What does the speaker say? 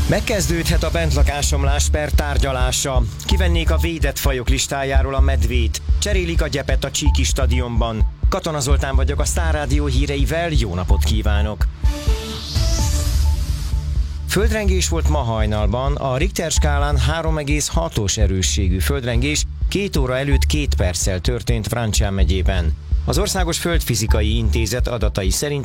Megkezdődhet a bentlakásomlás per tárgyalása. Kivennék a védett fajok listájáról a medvét. Cserélik a gyepet a Csíki stadionban. Katona Zoltán vagyok, a Sztár Rádió híreivel, jó napot kívánok! Földrengés volt ma hajnalban, a Richter skálán 3,6-os erősségű földrengés 2 óra előtt 2 perccel történt Francián megyében. Az Országos Földfizikai Intézet adatai szerint